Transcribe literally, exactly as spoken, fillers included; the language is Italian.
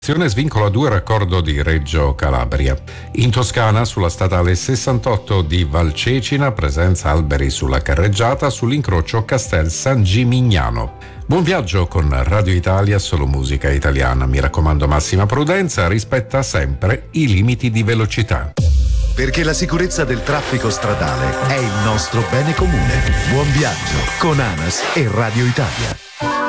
Svincolo a due raccordo di Reggio Calabria. In Toscana sulla statale sessantotto di Valcecina presenza alberi sulla carreggiata sull'incrocio Castel San Gimignano. Buon viaggio con Radio Italia, solo musica italiana. Mi raccomando, massima prudenza, rispetta sempre i limiti di velocità. Perché la sicurezza del traffico stradale è il nostro bene comune. Buon viaggio con ANAS e Radio Italia.